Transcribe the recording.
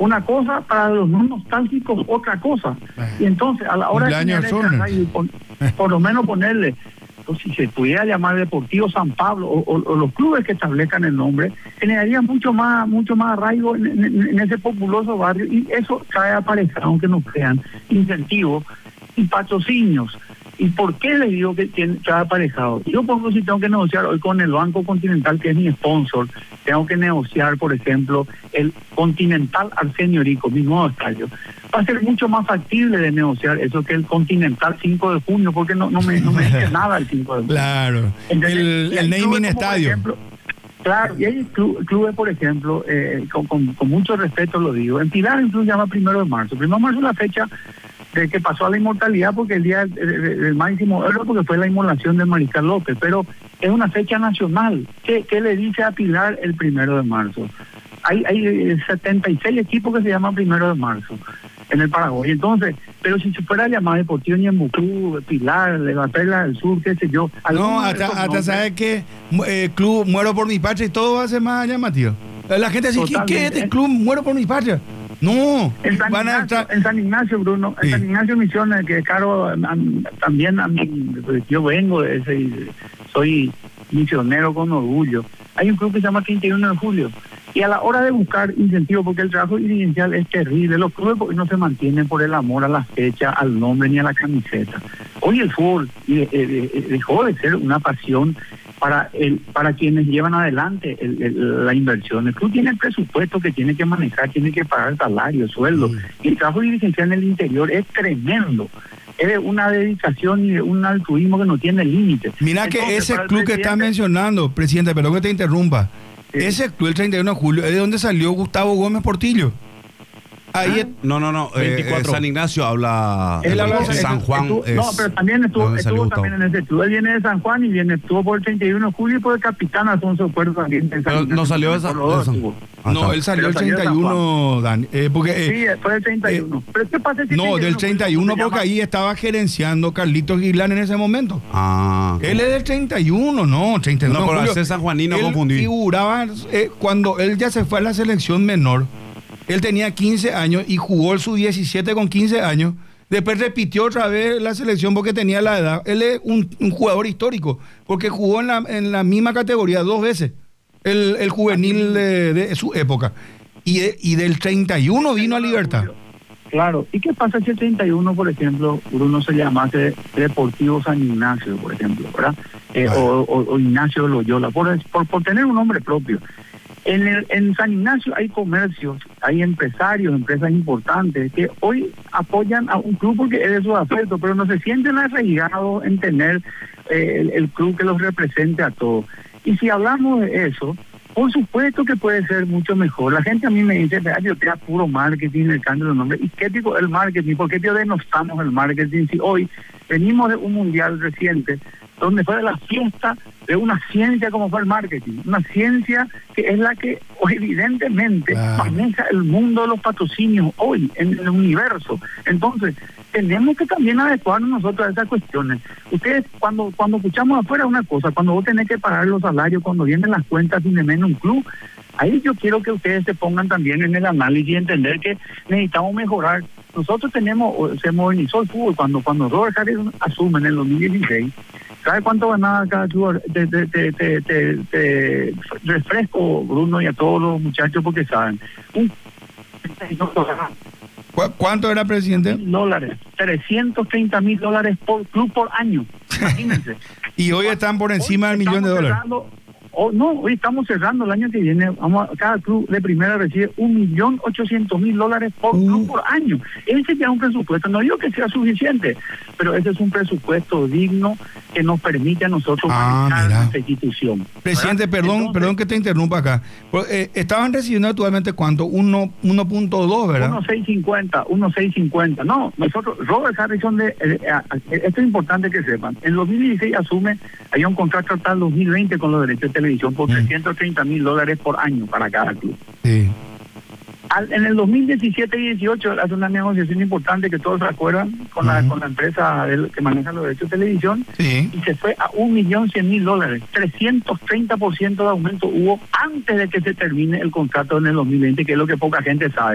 una cosa, para los no nostálgicos otra cosa. Y entonces a la hora de por lo menos ponerle, pues, si se pudiera llamar Deportivo San Pablo o los clubes que establezcan el nombre, generaría mucho más arraigo en ese populoso barrio, y eso trae aparejado, aunque no crean, incentivos y patrocinios. ¿Y por qué les digo que trae aparejado? Yo, por ejemplo, si tengo que negociar hoy con el Banco Continental, que es mi sponsor, tengo que negociar, por ejemplo, el Continental Arsenio Rico, mi nuevo estadio. Va a ser mucho más factible de negociar eso que el Continental 5 de junio, porque no me dice nada el 5 de junio. Claro, el naming estadio. Ejemplo, claro, y hay clubes, por ejemplo, con mucho respeto lo digo, en Pilar incluso llama 1 de marzo. 1 de marzo es la fecha de que pasó a la inmortalidad, porque el día del máximo héroe, porque fue la inmolación de Mariscal López, pero es una fecha nacional. ¿Qué le dice a Pilar el 1 de marzo? Hay 76 equipos que se llaman 1 de marzo en el Paraguay. Entonces, pero si se fuera a llamar Deportivo Ñembucú, Pilar, Levatela del Sur, qué sé yo. No, hasta sabe que Club Muero por mi Patria y todo va a ser más llamativo. La gente dice, ¿qué es el Club Muero por mi Patria? No, en San Ignacio, Bruno, sí. En San Ignacio Misiones, que claro, también a mí, yo vengo de ese, soy misionero con orgullo. Hay un club que se llama 31 de julio, y a la hora de buscar incentivos, porque el trabajo dirigencial es terrible, los clubes porque no se mantienen por el amor a la fecha, al nombre ni a la camiseta. Hoy el fútbol dejó de ser una pasión para quienes llevan adelante la inversión. El club tiene el presupuesto que tiene que manejar, tiene que pagar salario, sueldo. Y el trabajo dirigencial en el interior es tremendo. Es una dedicación y un altruismo que no tiene límites. Mira. Entonces, que ese club que estás mencionando, presidente, perdón que te interrumpa, sí. Ese club el 31 de julio es de donde salió Gustavo Gómez Portillo. Ahí No, San Ignacio habla de San Juan. Pero también estuvo también en ese club. Él viene de San Juan y estuvo por el 31 de julio y por el capitán Alfonso Puerto también. No salió de San No, él salió el 31, Dani. Sí, fue el 31. ¿Pero qué pasa si no, del 31 porque ahí estaba gerenciando Carlitos Guilán en ese momento. Él es del 31, no, 31 no, de julio. Ser sanjuanino él confundí. Figuraba cuando él ya se fue a la selección menor. Él tenía 15 años y jugó el sub-17 con 15 años. Después repitió otra vez la selección porque tenía la edad. Él es un jugador histórico porque jugó en la misma categoría 2 veces. El juvenil de su época. Y del 31 vino a Libertad. Claro. ¿Y qué pasa si el 31, por ejemplo, uno se llamase Deportivo San Ignacio, por ejemplo, ¿verdad? O Ignacio Loyola, por tener un nombre propio. En San Ignacio hay comercios, hay empresarios, empresas importantes que hoy apoyan a un club porque es de su afecto, pero no se sienten arraigados en tener el club que los represente a todos. Y si hablamos de eso, por supuesto que puede ser mucho mejor. La gente a mí me dice, yo te da puro marketing, el cambio de nombre. ¿Y qué tipo el marketing? ¿Por qué denostamos el marketing? Si hoy venimos de un mundial reciente donde fue de la fiesta de una ciencia como fue el marketing, una ciencia que es la que evidentemente maneja el mundo de los patrocinios hoy en el universo. Entonces tenemos que también adecuarnos nosotros a esas cuestiones. Ustedes cuando escuchamos afuera una cosa, cuando vos tenés que pagar los salarios, cuando vienen las cuentas sin menos un club, ahí yo quiero que ustedes se pongan también en el análisis y entender que necesitamos mejorar. Nosotros se modernizó el fútbol cuando Robert Harris asume en el 2016. ¿Sabes cuánto ganaba cada club? Te refresco, Bruno, y a todos los muchachos porque saben. ¿Cuánto era, presidente? $, $330,000 por club por año. Imagínense. Y hoy están por encima del $1,000,000. Hoy estamos cerrando el año que viene. Cada club de primera recibe $1,800,000 por club por año. Ese ya es un presupuesto, no digo que sea suficiente, pero ese es un presupuesto digno que nos permite a nosotros manejar nuestra institución. Presidente, perdón que te interrumpa acá. Estaban recibiendo actualmente ¿cuánto? 1.2, ¿verdad? 1.650. No, nosotros, Robert Harrison, esto es importante que sepan. En 2016 asume, hay un contrato hasta el 2020 con los derechos de televisión por $330,000 por año para cada club. Sí. En el 2017 y 18 hace una negociación importante que todos se acuerdan con la empresa que maneja los derechos de televisión, y se fue a $1,100,000. 330% de aumento hubo antes de que se termine el contrato en el 2020, que es lo que poca gente sabe.